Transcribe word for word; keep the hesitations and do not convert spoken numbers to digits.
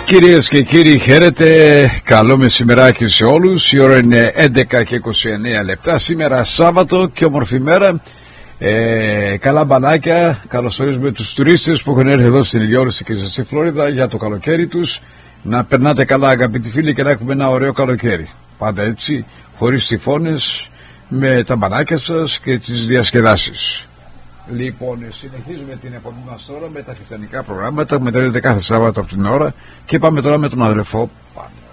Κυρίες και κύριοι, χαίρετε, καλό μεσημεράκι σε όλους. Η ώρα είναι έντεκα και είκοσι εννέα λεπτά. Σήμερα Σάββατο και όμορφη μέρα. ε, Καλά μπανάκια. Καλωσορίζουμε τους τουρίστες που έχουν έρθει εδώ στην Ηλιόρηση και στη Φλόριδα για το καλοκαίρι τους. Να περνάτε καλά, αγαπητοί φίλοι, και να έχουμε ένα ωραίο καλοκαίρι. Πάντα έτσι, χωρίς τυφώνες, με τα μπανάκια σας και τις διασκεδάσεις. Λοιπόν, συνεχίζουμε την επόμενη μας τώρα με τα χριστιανικά προγράμματα, μεταδίδεται κάθε Σάββατο από την ώρα, και πάμε τώρα με τον αδελφό Πάνο.